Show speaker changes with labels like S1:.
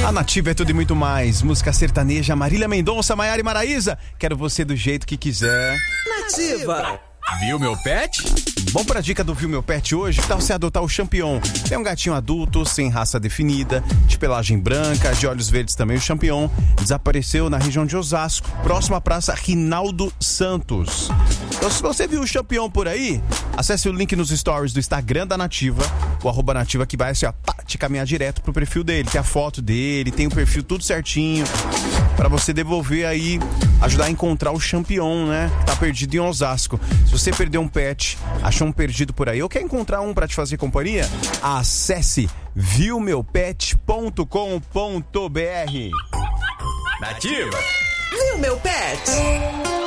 S1: A Nativa é tudo e muito mais. Música sertaneja, Marília Mendonça, Maiara e Maraísa. Quero você do jeito que quiser.
S2: Nativa.
S1: Viu meu pet? Vamos para a dica do Viu Meu Pet hoje. Que tal você adotar o Champignon? É um gatinho adulto, sem raça definida, de pelagem branca, de olhos verdes também. O Champignon desapareceu na região de Osasco, próximo à Praça Rinaldo Santos. Então, se você viu o Champignon por aí, acesse o link nos stories do Instagram da Nativa, o @Nativa, que vai assim, ó, te caminhar direto pro perfil dele. Tem a foto dele, tem o perfil tudo certinho, para você devolver aí, ajudar a encontrar o Champignon, né? Tá perdido em Osasco. Se você perdeu um pet, achou um perdido por aí ou quer encontrar um para te fazer companhia, acesse viumeupet.com.br.
S3: Nativa.
S2: Viu meu pet?